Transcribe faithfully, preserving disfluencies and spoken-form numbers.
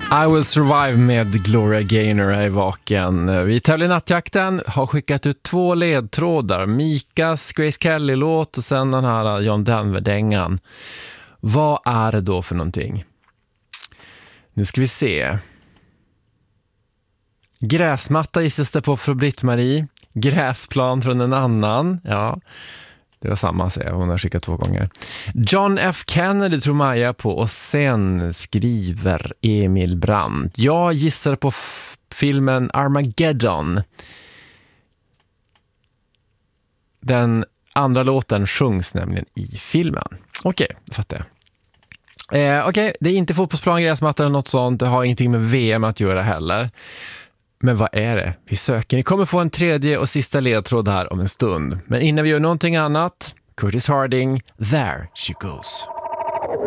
I Will Survive med Gloria Gaynor är vaken. Vi tävlar i nattjakten, har skickat ut två ledtrådar. Mikas Grace Kelly-låt och sen den här John Denver-dängan. Vad är det då för någonting? Nu ska vi se. Gräsmatta gissas det på för Britt-Marie. Gräsplan från en annan. Ja, det var samma, säger hon har skickat två gånger. John F. Kennedy tror Maja på. Och sen skriver Emil Brandt. Jag gissar på f- filmen Armageddon. Den andra låten sjungs nämligen i filmen. Okej, okay, jag fattar. Eh, Okej, okay, det är inte fotbollsplan, gräsmatta eller något sånt. Det har ingenting med V M att göra heller. Men vad är det vi söker? Ni kommer få en tredje och sista ledtråd här om en stund. Men innan vi gör någonting annat, Curtis Harding, There She Goes.